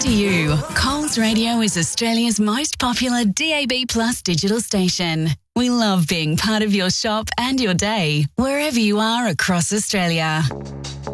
to you. Coles Radio is Australia's most popular DAB+ digital station. We love being part of your shop and your day, wherever you are across Australia.